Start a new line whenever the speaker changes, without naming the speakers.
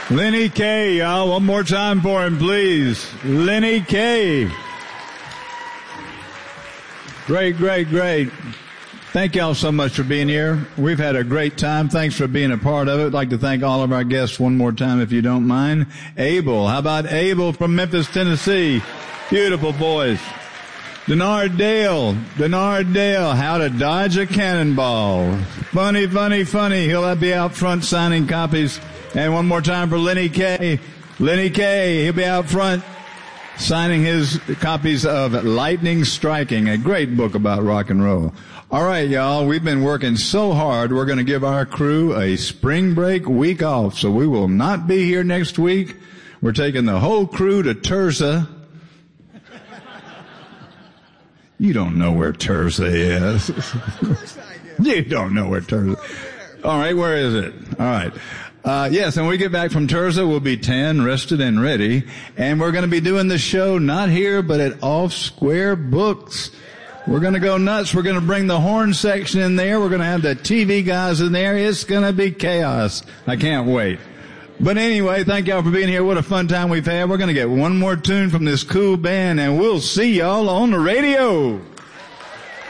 Lenny Kaye, y'all. One more time for him, please. Lenny Kaye. Great, great, great. Thank y'all so much for being here. We've had a great time. Thanks for being a part of it. I'd like to thank all of our guests one more time, if you don't mind. Abel. How about Abel from Memphis, Tennessee? Beautiful voice. Denard Dale. How to dodge a cannonball. Funny, funny, funny. He'll be out front signing copies. And one more time for Lenny Kaye. Lenny Kaye, he'll be out front signing his copies of Lightning Striking, a great book about rock and roll. All right, y'all, we've been working so hard. We're going to give our crew a spring break week off, so we will not be here next week. We're taking the whole crew to Terza. You don't know where Terza is.
Of course I do.
You don't know where Terza is. All right, where is it? All right. Yes, and when we get back from Terza, we'll be tan, rested, and ready. And we're going to be doing the show not here, but at Off Square Books. We're going to go nuts. We're going to bring the horn section in there. We're going to have the TV guys in there. It's going to be chaos. I can't wait. But anyway, thank y'all for being here. What a fun time we've had. We're going to get one more tune from this cool band, and we'll see y'all on the radio.